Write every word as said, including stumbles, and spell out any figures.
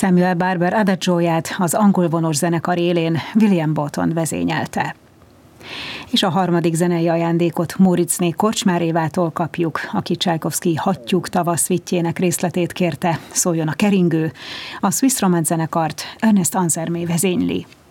Samuel Barber adagióját az angol vonós zenekar élén William Bolton vezényelte. És a harmadik zenei ajándékot Móriczné Korcsmár Évától kapjuk, aki Csajkovszky Hattyúk tavaszvitjének részletét kérte, szóljon a keringő, a Swiss Romance zenekart Ernest Ansermé vezényli.